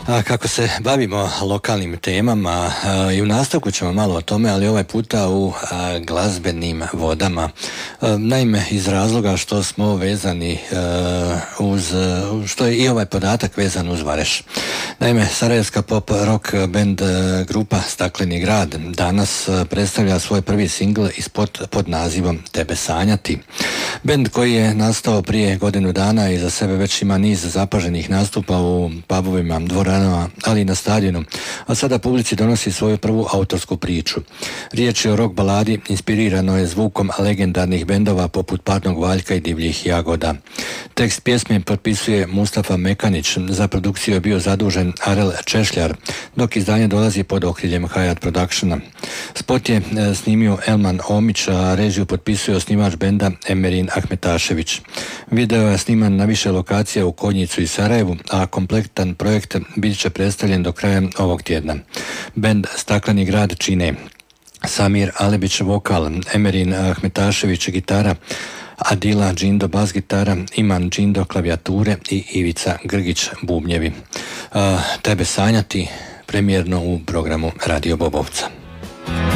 Kako se bavimo lokalnim temama i u nastavku ćemo malo o tome, ali ovaj puta u glazbenim vodama. Naime, iz razloga što smo vezani što je i ovaj podatak vezan uz Vareš. Naime, sarajevska pop rock band grupa Stakleni grad danas predstavlja svoj prvi singl pod nazivom Tebe sanjati. Band koji je nastao prije godinu dana i za sebe već ima niz zapaženih nastupa u pubovima, dvoranama, ali i na stadionu, a sada publici donosi svoju prvu autorsku priču. Riječ je o rock baladi inspirirano je zvukom legendarnih bendova poput Parnog Valjka i Divljih jagoda. Tekst pjesme potpisuje Mustafa Mekanić, za produkciju je bio zadužen Arel Češljar, dok izdanje dolazi pod okriljem Hayat Productiona. Spot je snimio Elman Omić, a režiju potpisuje osnivač benda Emerin Ahmetašević. Video je sniman na više lokacija u Konjicu i Sarajevu, a kompletan projekt bit će predstavljen do kraja ovog tjedna. Bend Stakleni grad čine Samir Alebić vokal, Emerin Ahmetašević gitara, Adila Džindo bas gitara, Iman Džindo klavijature i Ivica Grgić bubnjevi. Tebe sanjati premijerno u programu Radio Bobovca.